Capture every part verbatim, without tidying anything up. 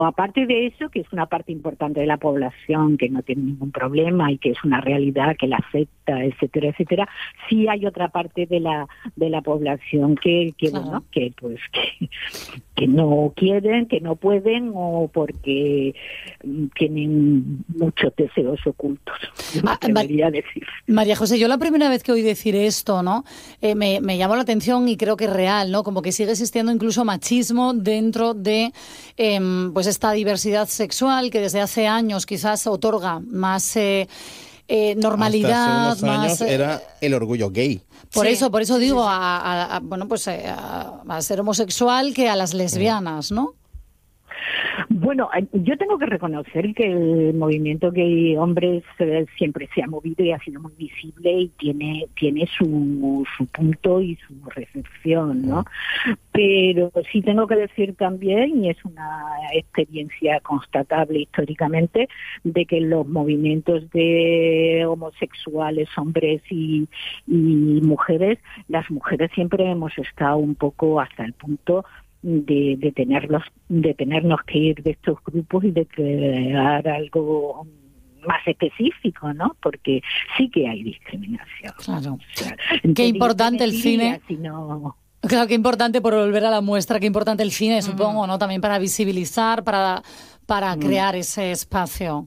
aparte de eso, que es una parte importante de la población que no tiene ningún problema y que es una realidad que la acepta, etcétera, etcétera, sí hay otra parte de la de la población que, que claro. bueno, que pues que, que no quieren, que no pueden o porque tienen muchos deseos ocultos. Ah, debería decir. María José, yo la primera vez que oí decir esto, ¿no? Eh, me, me llamó la atención y creo que es real, ¿no? Como que sigue existiendo incluso machismo dentro de eh, pues esta diversidad sexual que desde hace años quizás otorga más eh, eh, normalidad. Hasta hace unos más, años eh, era el orgullo gay. Por sí, eso, por eso sí, digo sí. a, a, a bueno pues a, a ser homosexual que a las lesbianas, ¿no? Bueno, yo tengo que reconocer que el movimiento gay hombres eh, siempre se ha movido y ha sido muy visible y tiene tiene su, su punto y su recepción, ¿no? Pero sí tengo que decir también, y es una experiencia constatable históricamente, de que los movimientos de homosexuales, hombres y, y mujeres, las mujeres siempre hemos estado un poco hasta el punto de, de tenerlos, de tenernos que ir de estos grupos y de crear algo más específico, ¿no? Porque sí que hay discriminación. Claro. O sea, qué importante el cine. Sino... Claro, qué importante, por volver a la muestra, qué importante el cine, mm. supongo, ¿no? También para visibilizar, para, para mm. crear ese espacio.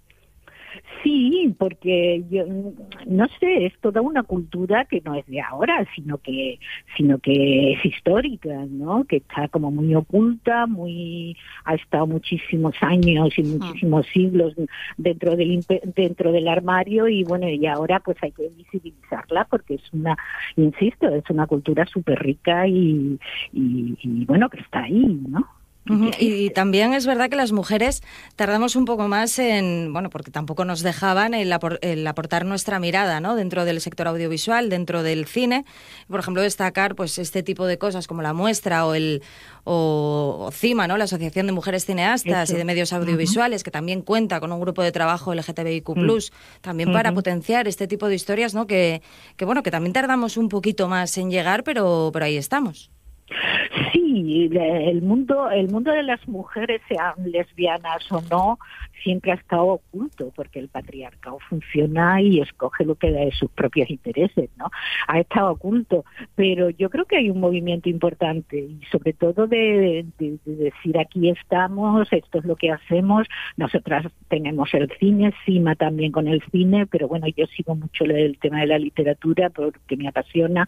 Sí, porque yo no sé, es toda una cultura que no es de ahora, sino que sino que es histórica, ¿no? Que está como muy oculta, muy ha estado muchísimos años y muchísimos siglos dentro del dentro del armario y bueno, y ahora pues hay que visibilizarla porque es una, insisto, es una cultura súper rica y, y, y bueno, que está ahí, ¿no? Uh-huh. Y también es verdad que las mujeres tardamos un poco más en, bueno, porque tampoco nos dejaban el, apor- el aportar nuestra mirada, ¿no? Dentro del sector audiovisual, dentro del cine. Por ejemplo, destacar pues este tipo de cosas como la muestra o el o, o CIMA, ¿no? La Asociación de Mujeres Cineastas Eso. y de Medios Audiovisuales, uh-huh. que también cuenta con un grupo de trabajo L G T B I Q plus, uh-huh. también para uh-huh. potenciar este tipo de historias, ¿no? Que, que bueno, que también tardamos un poquito más en llegar, pero, pero ahí estamos. Sí, el mundo, el mundo de las mujeres, sean lesbianas o no, siempre ha estado oculto, porque el patriarcado funciona y escoge lo que da de sus propios intereses, ¿no? Ha estado oculto, pero yo creo que hay un movimiento importante, y sobre todo de, de, de decir aquí estamos, esto es lo que hacemos, nosotras tenemos el cine, CIMA también con el cine, pero bueno, yo sigo mucho el tema de la literatura porque me apasiona,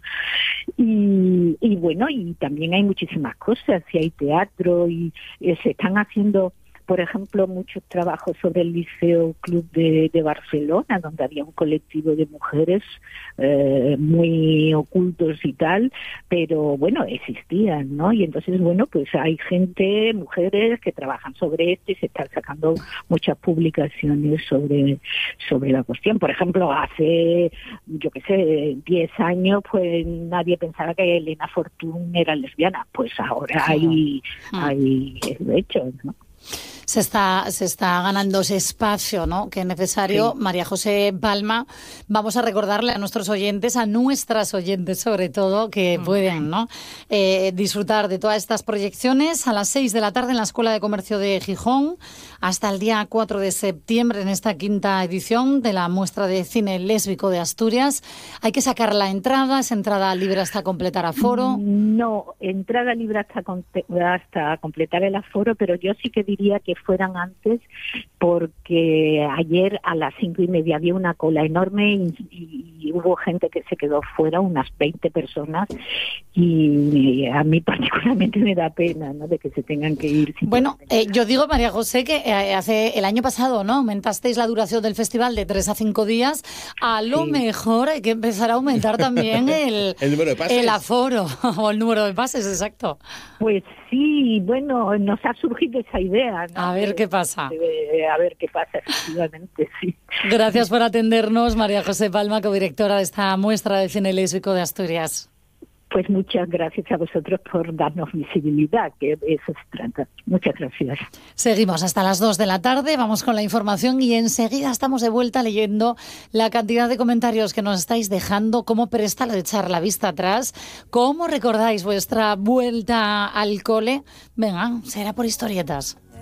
y, y bueno, y también hay muchísimas cosas, y hay teatro, y, y se están haciendo, por ejemplo, muchos trabajos sobre el Liceo Club de, de Barcelona, donde había un colectivo de mujeres eh, muy ocultos y tal, pero bueno, existían, ¿no? Y entonces, bueno, pues hay gente, mujeres que trabajan sobre esto y se están sacando muchas publicaciones sobre, sobre la cuestión. Por ejemplo, hace, yo qué sé, diez años, pues nadie pensaba que Elena Fortún era lesbiana. Pues ahora hay, hay hechos, ¿no? Se está, se está ganando ese espacio, ¿no?, que es necesario. Sí. María José Palma, vamos a recordarle a nuestros oyentes, a nuestras oyentes sobre todo, que mm. pueden, ¿no?, eh, disfrutar de todas estas proyecciones a las seis de la tarde en la Escuela de Comercio de Gijón, hasta el día cuatro de septiembre en esta quinta edición de la muestra de cine lésbico de Asturias. Hay que sacar la entrada, ¿es entrada libre hasta completar aforo? No, entrada libre hasta, hasta completar el aforo, pero yo sí que diría que fueran antes, porque ayer a las cinco y media había una cola enorme y, y, y hubo gente que se quedó fuera, unas veinte personas, y a mí particularmente me da pena, ¿no?, de que se tengan que ir. Bueno, eh, yo digo, María José, que eh, hace el año pasado, ¿no?, aumentasteis la duración del festival de tres a cinco días, a lo sí. mejor hay que empezar a aumentar también el, el número de pases, el aforo o el número de pases, exacto. Pues sí, bueno, nos ha surgido esa idea, ¿no? A ver qué pasa. A ver qué pasa, efectivamente, sí. Gracias por atendernos, María José Palma, codirectora de esta muestra de cine lésbico de Asturias. Pues muchas gracias a vosotros por darnos visibilidad, que de eso se trata. Muchas gracias. Seguimos hasta las dos de la tarde, vamos con la información y enseguida estamos de vuelta leyendo la cantidad de comentarios que nos estáis dejando, cómo presta lo de echar la vista atrás, cómo recordáis vuestra vuelta al cole. Venga, será por historietas.